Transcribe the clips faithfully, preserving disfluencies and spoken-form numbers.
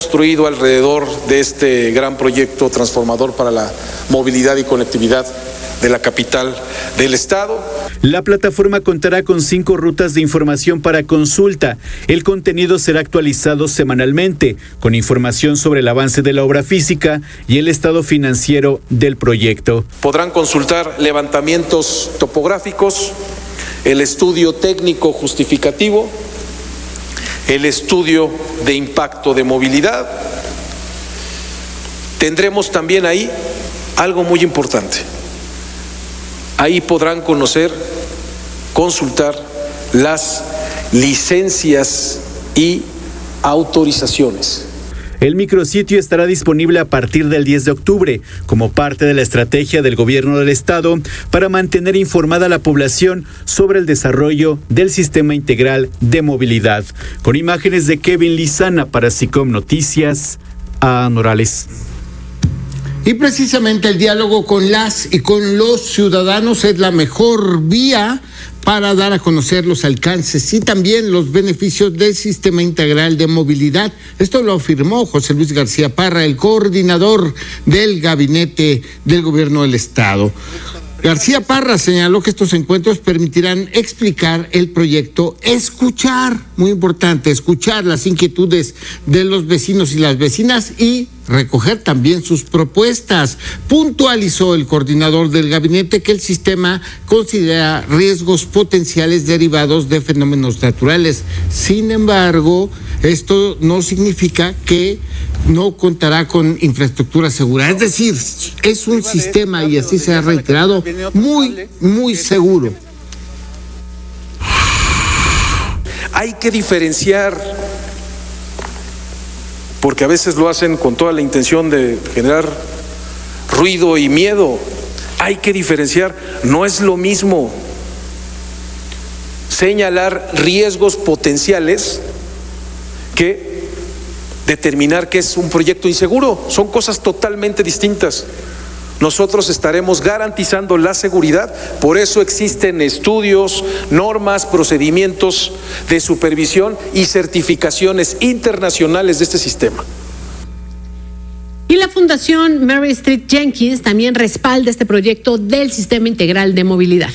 construido alrededor de este gran proyecto transformador para la movilidad y conectividad de la capital del estado. La plataforma contará con cinco rutas de información para consulta. El contenido será actualizado semanalmente, con información sobre el avance de la obra física y el estado financiero del proyecto. Podrán consultar levantamientos topográficos, el estudio técnico justificativo, el estudio de impacto de movilidad. Tendremos también ahí algo muy importante. Ahí podrán conocer, consultar las licencias y autorizaciones. El micrositio estará disponible a partir del diez de octubre, como parte de la estrategia del gobierno del estado para mantener informada a la población sobre el desarrollo del sistema integral de movilidad. Con imágenes de Kevin Lizana para SICOM Noticias, a Morales. Y precisamente el diálogo con las y con los ciudadanos es la mejor vía para dar a conocer los alcances y también los beneficios del sistema integral de movilidad. Esto lo afirmó José Luis García Parra, el coordinador del gabinete del gobierno del estado. García Parra señaló que estos encuentros permitirán explicar el proyecto, escuchar, muy importante, escuchar las inquietudes de los vecinos y las vecinas y recoger también sus propuestas. Puntualizó el coordinador del gabinete que el sistema considera riesgos potenciales derivados de fenómenos naturales. Sin embargo, esto no significa que no contará con infraestructura segura. Es decir, es un sistema, y así se ha reiterado, muy, muy seguro. Hay que diferenciar, porque a veces lo hacen con toda la intención de generar ruido y miedo. Hay que diferenciar, no es lo mismo señalar riesgos potenciales que determinar que es un proyecto inseguro. Son cosas totalmente distintas. Nosotros estaremos garantizando la seguridad, por eso existen estudios, normas, procedimientos de supervisión y certificaciones internacionales de este sistema. Y la Fundación Mary Street Jenkins también respalda este proyecto del Sistema Integral de Movilidad.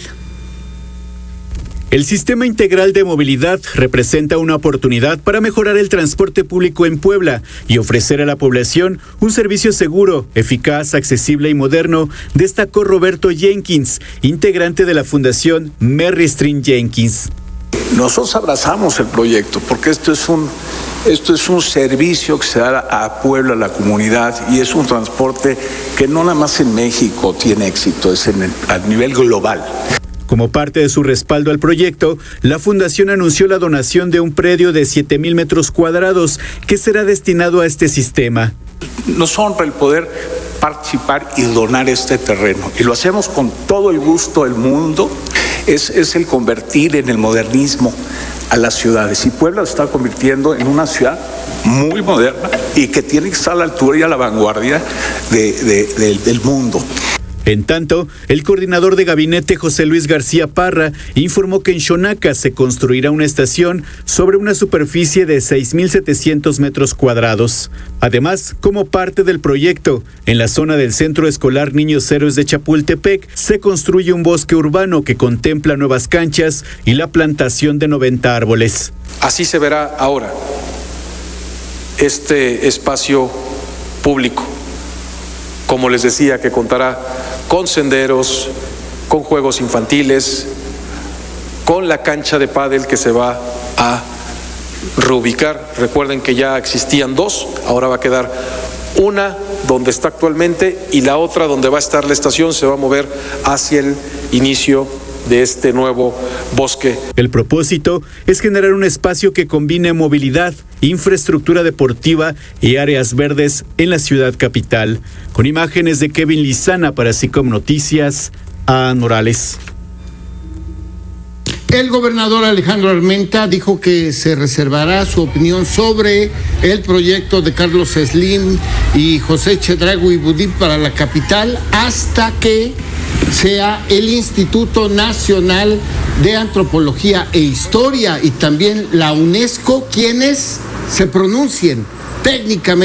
El Sistema Integral de Movilidad representa una oportunidad para mejorar el transporte público en Puebla y ofrecer a la población un servicio seguro, eficaz, accesible y moderno, destacó Roberto Jenkins, integrante de la Fundación Mary Street Jenkins. Nosotros abrazamos el proyecto porque esto es un, esto es un servicio que se da a Puebla, a la comunidad, y es un transporte que no nada más en México tiene éxito, es en el, a nivel global. Como parte de su respaldo al proyecto, la Fundación anunció la donación de un predio de siete mil metros cuadrados que será destinado a este sistema. Nos honra el poder participar y donar este terreno, y lo hacemos con todo el gusto del mundo. Es, es el convertir en el modernismo a las ciudades, y Puebla se está convirtiendo en una ciudad muy moderna y que tiene que estar a la altura y a la vanguardia de, de, de, del mundo. En tanto, el coordinador de gabinete José Luis García Parra informó que en Xonaca se construirá una estación sobre una superficie de seis mil setecientos metros cuadrados. Además, como parte del proyecto, en la zona del Centro Escolar Niños Héroes de Chapultepec se construye un bosque urbano que contempla nuevas canchas y la plantación de noventa árboles. Así se verá ahora este espacio público, como les decía, que contará con senderos, con juegos infantiles, con la cancha de pádel que se va a reubicar. Recuerden que ya existían dos, ahora va a quedar una donde está actualmente y la otra donde va a estar la estación se va a mover hacia el inicio de este nuevo bosque. El propósito es generar un espacio que combine movilidad, infraestructura deportiva y áreas verdes en la ciudad capital. Con imágenes de Kevin Lizana para SICOM Noticias, a Morales. El gobernador Alejandro Armenta dijo que se reservará su opinión sobre el proyecto de Carlos Slim y José Chedraui Budí para la capital hasta que sea el Instituto Nacional de Antropología e Historia y también la UNESCO quienes se pronuncien. técnicamente